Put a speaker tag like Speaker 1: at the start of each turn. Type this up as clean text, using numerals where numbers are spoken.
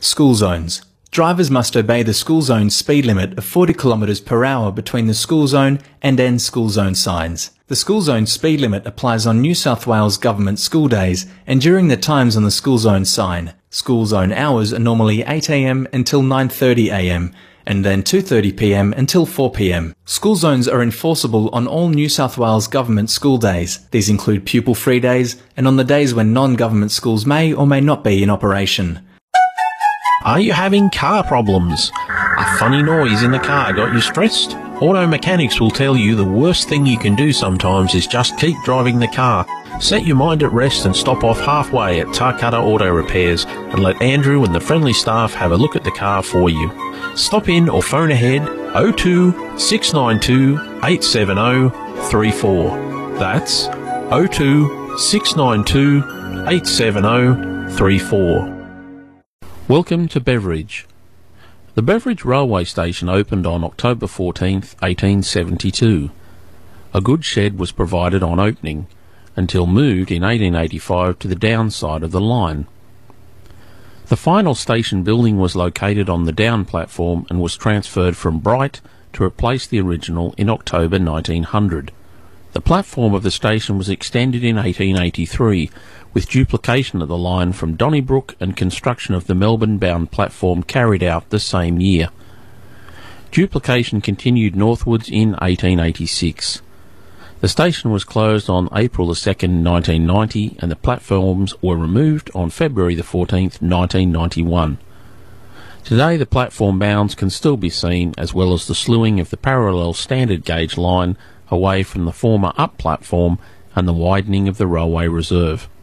Speaker 1: School zones. Drivers must obey the school zone speed limit of 40 km per hour between the school zone and end school zone signs. The school zone speed limit applies on New South Wales government school days and during the times on the school zone sign. School zone hours are normally 8 a.m. until 9:30 a.m. and then 2:30 p.m. until 4 p.m. School zones are enforceable on all New South Wales government school days. These include pupil-free days and on the days when non-government schools may or may not be in operation.
Speaker 2: Are you having car problems? A funny noise in the car got you stressed? Auto mechanics will tell you the worst thing you can do sometimes is just keep driving the car. Set your mind at rest and stop off halfway at Tarcutta Auto Repairs and let Andrew and the friendly staff have a look at the car for you. Stop in or phone ahead 02 692 870 34. That's 02 692 870 34. Welcome to Beveridge. The Beveridge Railway Station opened on October 14, 1872. A goods shed was provided on opening, until moved in 1885 to the downside of the line. The final station building was located on the down platform and was transferred from Bright to replace the original in October 1900. The platform of the station was extended in 1883, with duplication of the line from Donnybrook and construction of the Melbourne-bound platform carried out the same year. Duplication continued northwards in 1886. The station was closed on April 2, 1990, and the platforms were removed on February 14, 1991. Today the platform bounds can still be seen, as well as the slewing of the parallel standard gauge line away from the former up platform and the widening of the railway reserve.